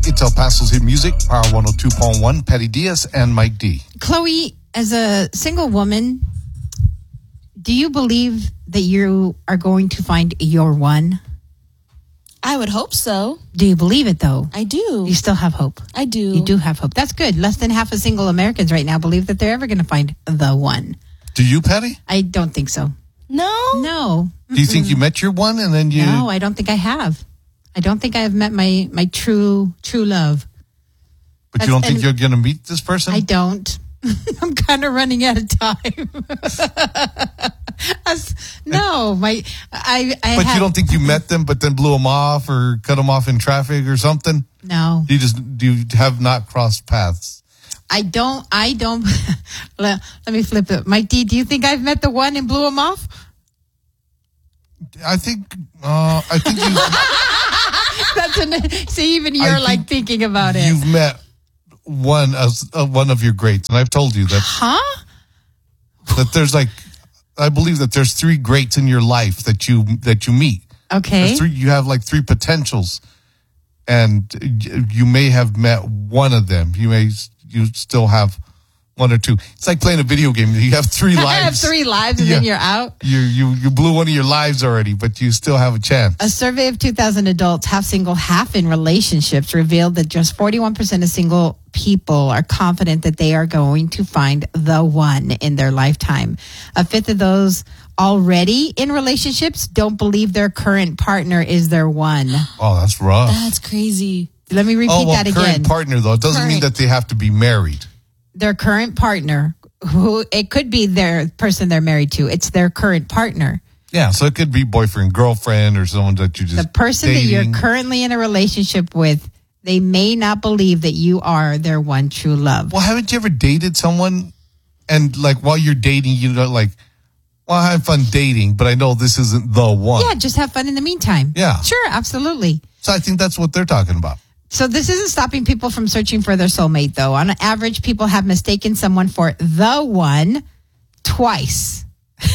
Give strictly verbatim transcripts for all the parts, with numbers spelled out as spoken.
It's El Paso's hit music, Power one oh two point one, Patty Diaz and Mike D. Chloe, as a single woman, do you believe that you are going to find your one? I would hope so. Do you believe it, though? I do. You still have hope. I do. You do have hope. That's good. Less than half of single Americans right now believe that they're ever going to find the one. Do you, Patty? I don't think so. No? No. Do you think you met your one and then you... No, I don't think I have. I don't think I have met my, my true, true love. But That's, you don't think and you're going to meet this person? I don't. I'm kind of running out of time. no, my I. I but have, you don't think you met them, but then blew them off or cut them off in traffic or something? No. You just you have not crossed paths. I don't. I don't. let, let me flip it. Mike D, do you think I've met the one and blew him off? I think. Uh, I think you. That's an. See, even you're like think thinking about it. You've met one as uh, one of your greats, and I've told you that. Huh? That there's like, I believe that there's three greats in your life that you that you meet. Okay. There's three. You have like three potentials, and you may have met one of them. You may you still have one or two. It's like playing a video game. You have three lives. I have three lives, and Yeah. then you're out. You you you blew one of your lives already, but you still have a chance. A survey of two thousand adults, half single, half in relationships, revealed that just forty-one percent of single people are confident that they are going to find the one in their lifetime. A fifth of those already in relationships don't believe their current partner is their one. Oh, that's rough. That's crazy. Let me repeat oh, well, that again. current partner though. It doesn't mean Current. that they have to be married. Their current partner, who it could be their person they're married to. It's their current partner. Yeah, so it could be boyfriend, girlfriend, or someone that you just The person dating. that you're currently in a relationship with, they may not believe that you are their one true love. Well, haven't you ever dated someone and like while you're dating, you know, like, well, I have fun dating, but I know this isn't the one. Yeah, just have fun in the meantime. Yeah. Sure, absolutely. So I think that's what they're talking about. So this isn't stopping people from searching for their soulmate, though. On average, people have mistaken someone for the one twice.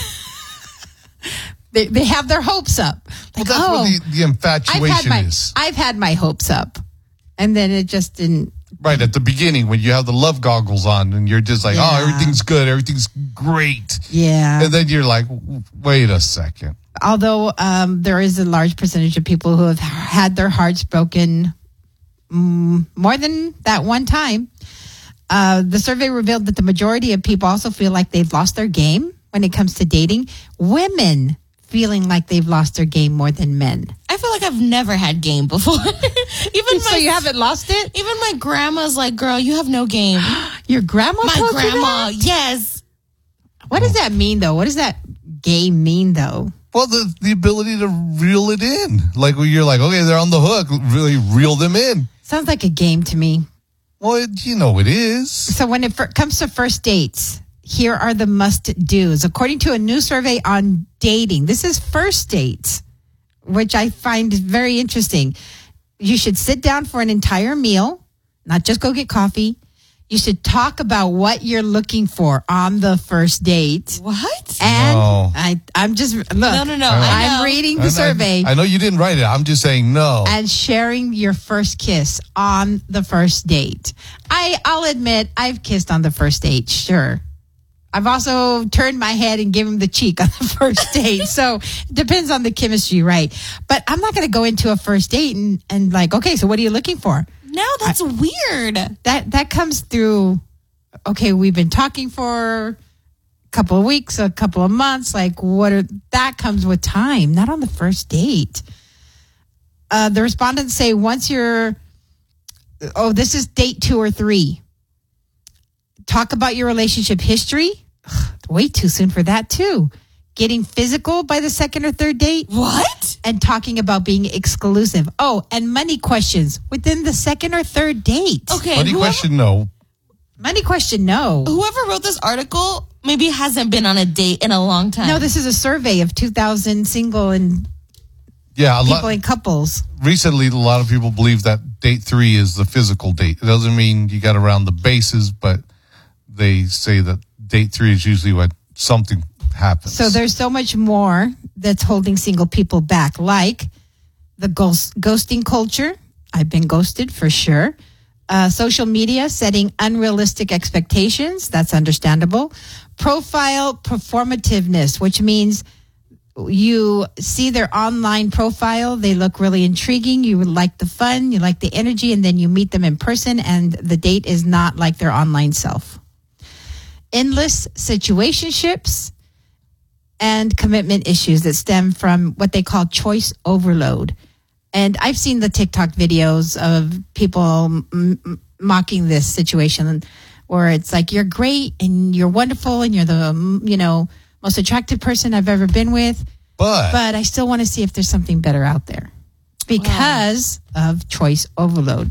they, they have their hopes up. Well, Like, that's oh, what the, the I've infatuation had my is. I've had my hopes up, and then it just didn't. Right, at the beginning when you have the love goggles on and you're just like, Yeah. oh, everything's good, everything's great. Yeah. And then you're like, wait a second. Although um, there is a large percentage of people who have had their hearts broken mm, more than that one time. Uh, the survey revealed that the majority of people also feel like they've lost their game when it comes to dating. Women feeling like they've lost their game more than men. I feel like I've never had game before. even So my, you haven't lost it? Even my grandma's like, girl, you have no game. Your grandma My told you grandma, that? yes. What does that mean, though? What does that game mean, though? Well, the, the ability to reel it in. Like when you're like, okay, they're on the hook, really reel them in. Sounds like a game to me. Well, it, you know it is. So when it fir- comes to first dates, here are the must-dos. According to a new survey on dating, this is first dates, which I find very interesting. You should sit down for an entire meal, not just go get coffee. You should talk about what you're looking for on the first date. What? And No. I, I'm just, look, No, no, no. I I'm know. reading the And survey. I, I know you didn't write it. I'm just saying no. And sharing your first kiss on the first date. I, I'll admit, I've kissed on the first date, sure. I've also turned my head and given him the cheek on the first date. So it depends on the chemistry, right? But I'm not going to go into a first date and, and like, okay, so what are you looking for? No, that's weird. That that comes through, okay, we've been talking for a couple of weeks, a couple of months. Like, what are, that comes with time, not on the first date. Uh, the respondents say once you're, oh, this is date two or three. Talk about your relationship history. Ugh, way too soon for that, too. Getting physical by the second or third date. What? And talking about being exclusive. Oh, and money questions within the second or third date. Okay. Funny whoever, question, no. Money question, no. whoever wrote this article maybe hasn't been on a date in a long time. No, this is a survey of two thousand single and Yeah, a people lot. and couples. Recently, a lot of people believe that date three is the physical date. It doesn't mean you got to round the bases, but they say that date three is usually when something happens. So there's so much more that's holding single people back, like the ghost, ghosting culture. I've been ghosted for sure. Uh, social media, setting unrealistic expectations. That's understandable. Profile performativeness, which means you see their online profile. They look really intriguing. You like the fun. You like the energy. And then you meet them in person and the date is not like their online self. Endless situationships and commitment issues that stem from what they call choice overload. And I've seen the TikTok videos of people m- m- mocking this situation where it's like, you're great and you're wonderful and you're the, you know, most attractive person I've ever been with. But, but I still want to see if there's something better out there because wow. of choice overload.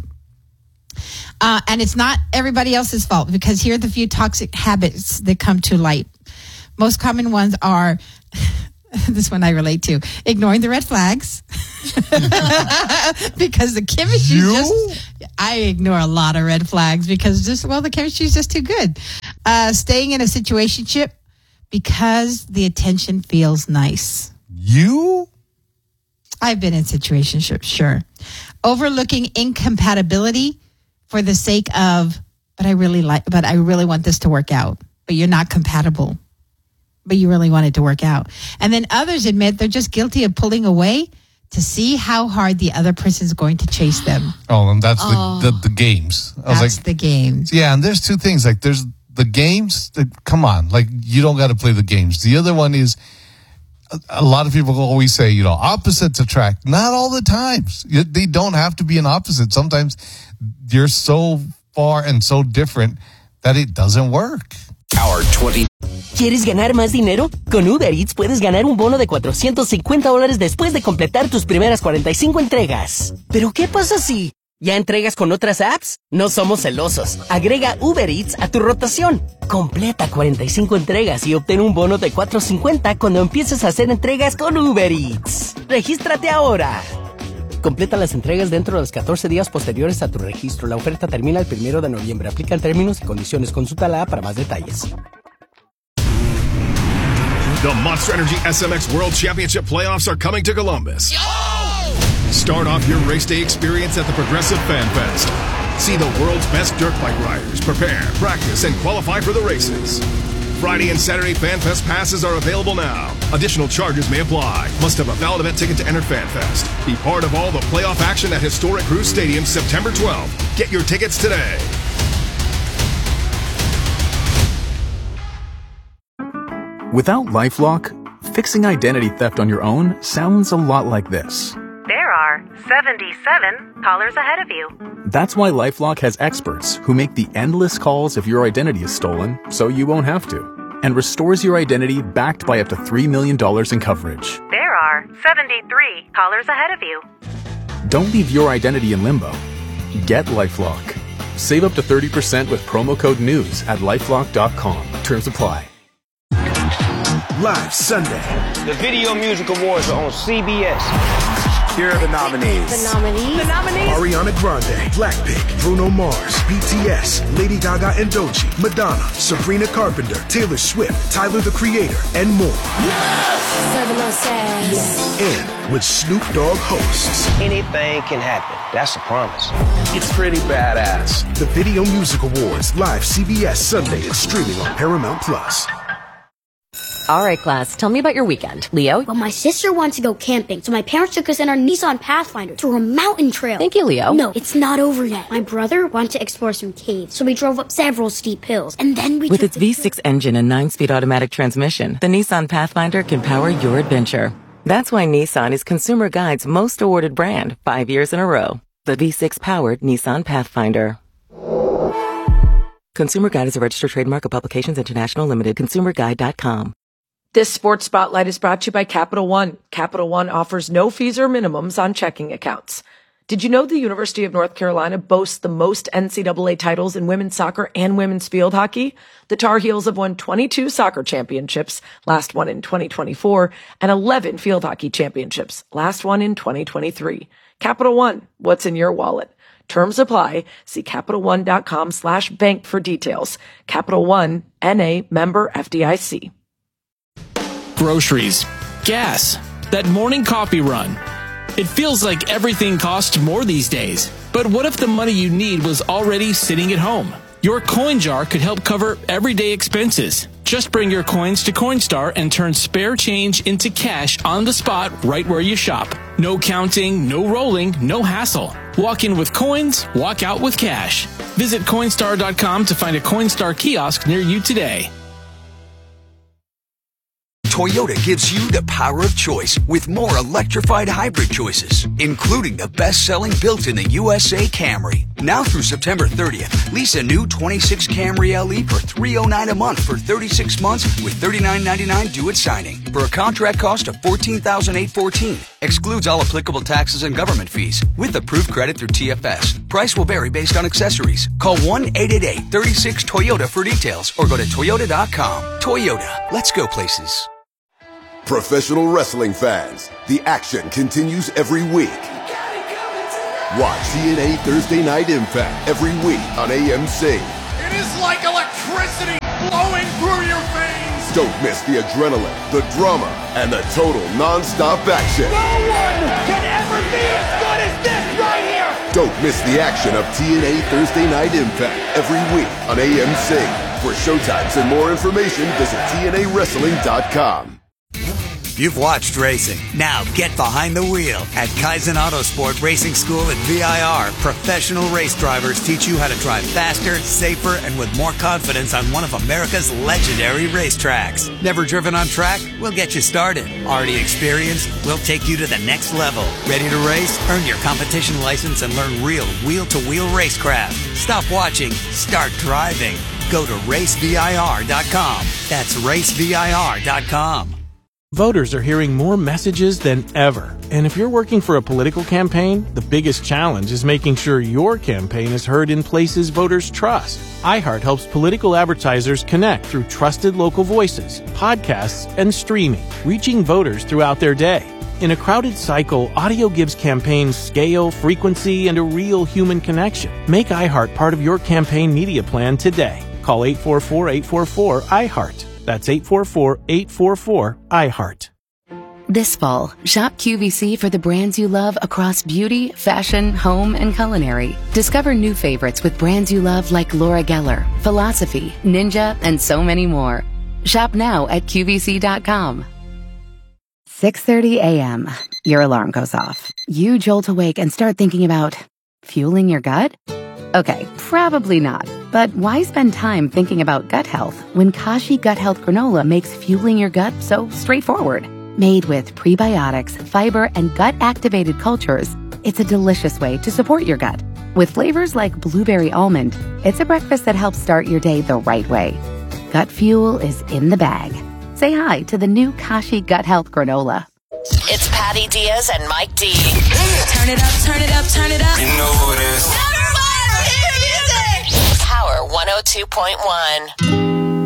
Uh, and it's not everybody else's fault because here are the few toxic habits that come to light. Most common ones are, this one I relate to, ignoring the red flags. Because the chemistry just, I ignore a lot of red flags because just, well, the chemistry is just too good. Uh, staying in a situationship because the attention feels nice. You? I've been in situationships, sure. Overlooking incompatibility for the sake of, but I really like, but I really want this to work out. But you're not compatible. But you really want it to work out. And then others admit they're just guilty of pulling away to see how hard the other person's going to chase them. Oh, and that's oh, the, the the games. I was that's like, the games. Yeah, and there's two things. Like, there's the games. That, come on, like you don't got to play the games. The other one is a, a lot of people always say, you know, opposites attract. Not all the times. You, they don't have to be an opposite. Sometimes you're so far and so different that it doesn't work. Hour twenty. ¿Quieres ganar más dinero? Con Uber Eats puedes ganar un bono de cuatrocientos cincuenta dólares después de completar tus primeras cuarenta y cinco entregas. ¿Pero qué pasa si ya entregas con otras apps? No somos celosos. Agrega Uber Eats a tu rotación. Completa cuarenta y cinco entregas y obtén un bono de cuatrocientos cincuenta cuando empieces a hacer entregas con Uber Eats. ¡Regístrate ahora! Completa las entregas dentro de los catorce días posteriores a tu registro. La oferta termina el primero de noviembre. Aplican términos y condiciones. Consulta la app para más detalles. The Monster Energy S M X World Championship playoffs are coming to Columbus. Yo! Start off your race day experience at the Progressive Fan Fest. See the world's best dirt bike riders prepare, practice, and qualify for the races. Friday and Saturday Fan Fest passes are available now. Additional charges may apply. Must have a valid event ticket to enter Fan Fest. Be part of all the playoff action at historic Cruz Stadium September twelfth. Get your tickets today. Without LifeLock, fixing identity theft on your own sounds a lot like this. There are seventy-seven callers ahead of you. That's why LifeLock has experts who make the endless calls if your identity is stolen, so you won't have to, and restores your identity backed by up to three million dollars in coverage. There are seventy-three callers ahead of you. Don't leave your identity in limbo. Get LifeLock. Save up to thirty percent with promo code NEWS at lifelock dot com. Terms apply. Live Sunday. The Video Music Awards are on C B S. Here are the nominees. The nominees. The nominees. Ariana Grande, Blackpink, Bruno Mars, B T S, Lady Gaga and Doechii, Madonna, Sabrina Carpenter, Taylor Swift, Tyler the Creator, and more. Yes. And with Snoop Dogg hosts. Anything can happen. That's a promise. It's pretty badass. The Video Music Awards, live C B S Sunday and streaming on Paramount Plus. All right, class, tell me about your weekend. Leo? Well, my sister wanted to go camping, so my parents took us in our Nissan Pathfinder through a mountain trail. Thank you, Leo. No, it's not over yet. My brother wanted to explore some caves, so we drove up several steep hills, and then we With took its V six engine and nine-speed automatic transmission, the Nissan Pathfinder can power your adventure. That's why Nissan is Consumer Guide's most awarded brand, five years in a row. The V six-powered Nissan Pathfinder. Consumer Guide is a registered trademark of Publications International Limited. consumer guide dot com. This Sports Spotlight is brought to you by Capital One. Capital One offers no fees or minimums on checking accounts. Did you know the University of North Carolina boasts the most N C double A titles in women's soccer and women's field hockey? The Tar Heels have won twenty-two soccer championships, last one in twenty twenty-four, and eleven field hockey championships, last one in twenty twenty-three. Capital One, what's in your wallet? Terms apply. See Capital One dot com slash bank for details. Capital One, N A, member F D I C. Groceries, gas, that morning coffee run. It feels like everything costs more these days. But what if the money you need was already sitting at home? Your coin jar could help cover everyday expenses. Just bring your coins to Coinstar and turn spare change into cash on the spot right where you shop. No counting, no rolling, no hassle. Walk in with coins, walk out with cash. Visit Coinstar dot com to find a Coinstar kiosk near you today. Toyota gives you the power of choice with more electrified hybrid choices, including the best-selling built in the U S A Camry. Now through September thirtieth, lease a new twenty-six Camry L E for three hundred nine dollars a month for thirty-six months with thirty-nine ninety-nine due at signing. For a contract cost of fourteen thousand eight hundred fourteen dollars. Excludes all applicable taxes and government fees. With approved credit through T F S. Price will vary based on accessories. Call one eight eight eight, three six, Toyota for details or go to Toyota dot com. Toyota, let's go places. Professional wrestling fans, the action continues every week. Watch T N A Thursday Night Impact every week on A M C. It is like electricity flowing through your veins. Don't miss the adrenaline, the drama, and the total non-stop action. No one can ever be as good as this right here. Don't miss the action of T N A Thursday Night Impact every week on A M C. For showtimes and more information, visit T N A wrestling dot com. You've watched racing. Now get behind the wheel. At Kaizen Autosport Racing School at V I R, professional race drivers teach you how to drive faster, safer, and with more confidence on one of America's legendary racetracks. Never driven on track? We'll get you started. Already experienced? We'll take you to the next level. Ready to race? Earn your competition license and learn real wheel-to-wheel racecraft. Stop watching. Start driving. Go to race V I R dot com. That's race V I R dot com. Voters are hearing more messages than ever. And if you're working for a political campaign, the biggest challenge is making sure your campaign is heard in places voters trust. iHeart helps political advertisers connect through trusted local voices, podcasts, and streaming, reaching voters throughout their day. In a crowded cycle, audio gives campaigns scale, frequency, and a real human connection. Make iHeart part of your campaign media plan today. Call eight four four, eight four four, iHeart. That's eight four four, eight four four, iHeart. This fall, shop Q V C for the brands you love across beauty, fashion, home, and culinary. Discover new favorites with brands you love like Laura Geller, Philosophy, Ninja, and so many more. Shop now at Q V C dot com. six thirty a.m. Your alarm goes off. You jolt awake and start thinking about fueling your gut? Okay, probably not. But why spend time thinking about gut health when Kashi Gut Health Granola makes fueling your gut so straightforward? Made with prebiotics, fiber, and gut-activated cultures, it's a delicious way to support your gut. With flavors like blueberry almond, it's a breakfast that helps start your day the right way. Gut fuel is in the bag. Say hi to the new Kashi Gut Health Granola. It's Patty Diaz and Mike D. Turn it up, turn it up, turn it up. You know who it is. Power one oh two point one.